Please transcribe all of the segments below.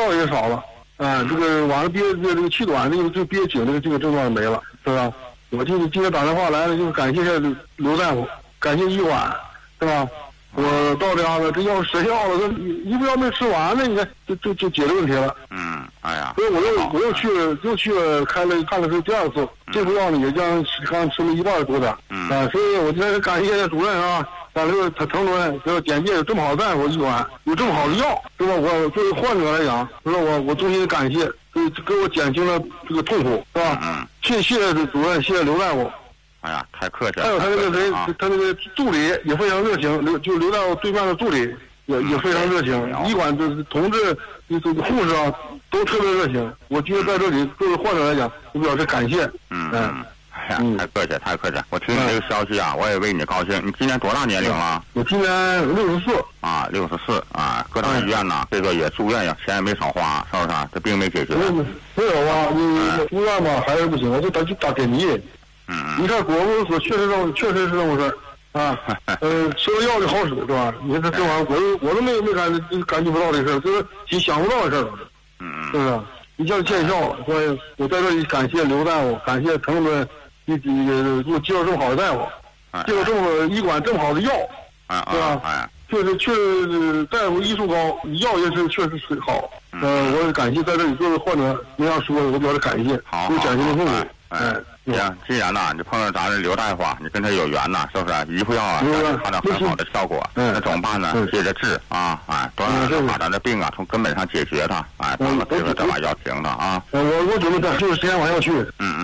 觉也少了。这个晚上憋这个气短，就憋紧这个症状没了，是吧？我今天打电话来了，就是感谢一下刘大夫，感谢医馆，是吧？我到家了，这药神药了，这一副药没吃完呢，你看就解决问题了。 哎呀， 所以我又去了看了是第二次，这副药呢也刚吃了一半多点。所以我今天感谢主任啊，感谢滕伦，这个简介有这么好的大夫医馆，有这么好的药，对吧？我作为患者来讲，是吧？我衷心的感谢，给我减轻了这个痛苦，是吧？谢谢主任，谢谢刘大夫。 哎呀，太客气了。 还有他那个谁，他那个助理也非常热情，就刘大夫对面的助理也非常热情，医馆的同志、护士啊都特别热情。我觉得在这里作为患者来讲，我表示感谢。 哎呀，太客气，太客气！我听你这个消息啊，我也为你高兴。你今年多大年龄了？ 我今年64。 64啊，各大医院呐，这个也住院呀，钱也没少花，是不是？这病没解决。 没有啊，你住院嘛还是不行，我就打点滴。你看国公所确实是这么事啊。吃了药就好使，是吧？你看这玩意儿，我都没感觉不到这事儿，就是想不到的事儿都是。是不是？一下见效了。所以我在这里感谢刘大夫，感谢滕伦，给我介绍这么好的大夫，介绍这么医馆这么好的药，对吧？确实大夫医术高，药也是确实是好。我也感谢在这里作为患者那样说，我表示感谢，给我减轻了痛苦。 既然呐，你碰到咱这刘大夫啊，你跟他有缘呐，是不是？一副药啊，看到很好的效果，那怎么办呢？接着治啊，多把咱这病啊从根本上解决它，咱们这个再把药停了啊。 我准备在就是时间完要去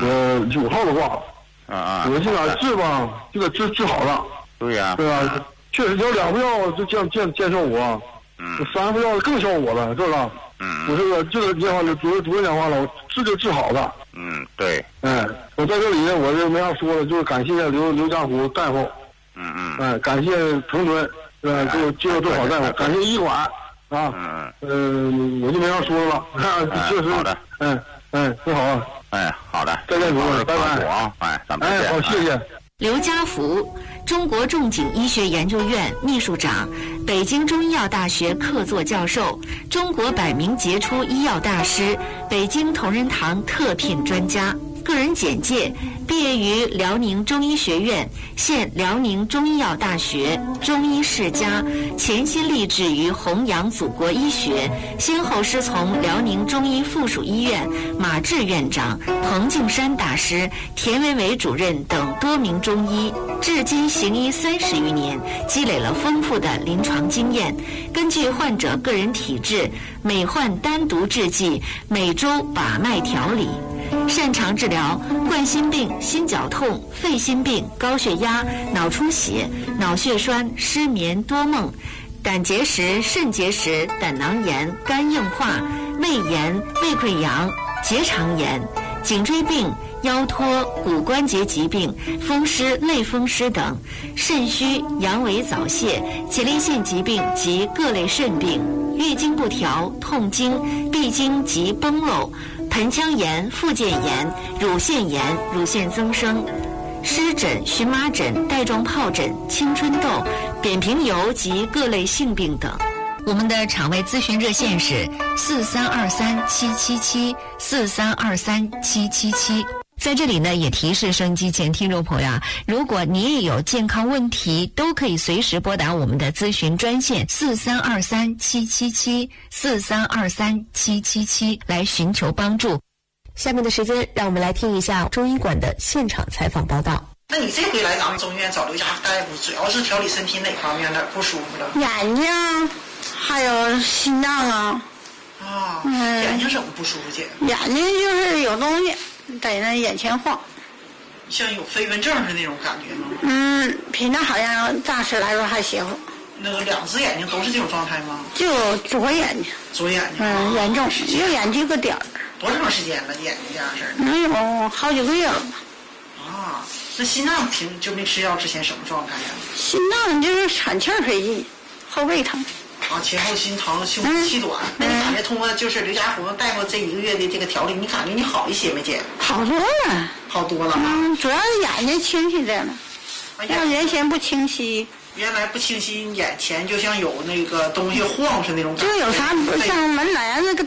，9号的挂。我这俩治吧，就给治好了。 对呀。 对吧？确实有2副药就见效果，3副药更效果了，是吧？我这个讲话了，主任讲话了，我治就治好了。 对。 我在这里呢，我就没啥说了，就是感谢刘家虎大夫。感谢滕伦，给我介绍这好大夫，感谢医馆啊。我就没啥说了。确实。 好的。 真好啊。 好的。 再见，主任，拜拜。 咱们再见。 好，谢谢。 刘家福，中国仲景医学研究院秘书长，北京中医药大学客座教授，中国100名杰出医药大师，北京同仁堂特聘专家。个人简介：毕业于辽宁中医学院，现辽宁中医药大学中医世家，潜心立志于弘扬祖国医学，先后师从辽宁中医附属医院马志院长、彭敬山大师、田维伟主任等多名中医，至今行医30余年，积累了丰富的临床经验。根据患者个人体质，每患单独制剂，每周把脉调理。擅长治疗冠心病、心绞痛、肺心病、高血压、脑出血、脑血栓、失眠、多梦、胆结石、肾结石、胆囊炎、肝硬化、胃炎、胃溃疡、结肠炎、颈椎病、腰托、骨关节疾病、风湿、类风湿等，肾虚、阳痿早泄、前列腺疾病及各类肾病，月经不调、痛经、闭经及崩漏、盆腔炎、附件炎、乳腺炎、乳腺增生、湿疹、荨麻疹、带状疱疹、青春痘、扁平疣及各类性病等。我们的场外咨询热线是43237774323777。在这里呢，也提示收音机前听众朋友啊，如果你也有健康问题，都可以随时拨打我们的咨询专线43237774323777来寻求帮助。下面的时间，让我们来听一下中医馆的现场采访报道。 那你这回来咱们中医院找刘家大夫，主要是调理身体哪方面的不舒服了？ 眼睛，还有心脏啊。 眼睛怎么不舒服姐？ 眼睛就是有东西在那眼前晃， 像有飞蚊症是那种感觉吗？ 比那好像暂时来说还邪乎。 那个2只眼睛都是这种状态吗？ 就左眼睛。 左眼睛。 严重，右眼睛个点儿。 多长时间了？眼睛这样式儿？ 能有好几个月了吧。 那心脏就没吃药之前什么状态呀？ 心脏就是喘气儿费劲，后背疼。 前后心疼，胸部气短。那你感觉通过就是刘家福大夫这1个月的这个调理，你感觉你好一些没姐？ 好多了。 好多了。 主要是眼睛清晰点了，要原先不清晰。 原来不清晰，眼前就像有那个东西晃是那种感觉。 就有啥像门帘子个